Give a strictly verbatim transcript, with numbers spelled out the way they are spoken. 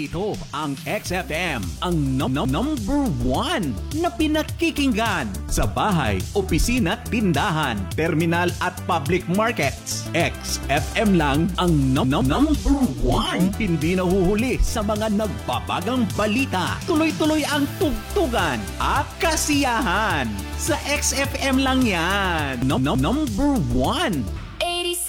Ito ang X F M, ang num- num- number one na pinakikinggan sa bahay, opisina, tindahan, terminal at public markets. X F M lang ang num- num- number one. Hindi nahuhuli sa mga nagbabagang balita. Tuloy-tuloy ang tugtugan at kasiyahan. Sa X F M lang yan. Num- num- number one.